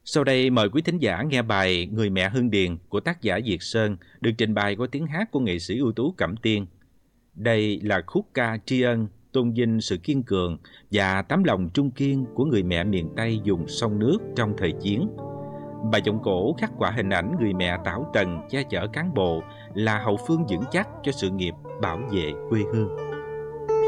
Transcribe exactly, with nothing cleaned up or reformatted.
Sau đây mời quý thính giả nghe bài Người mẹ Hương Điền của tác giả Việt Sơn được trình bày qua tiếng hát của nghệ sĩ ưu tú Cẩm Tiên. Đây là khúc ca tri ân, tôn vinh sự kiên cường và tấm lòng trung kiên của người mẹ miền Tây vùng sông nước trong thời chiến. Bài giọng cổ khắc họa hình ảnh người mẹ tảo tần che chở cán bộ là hậu phương vững chắc cho sự nghiệp bảo vệ quê hương.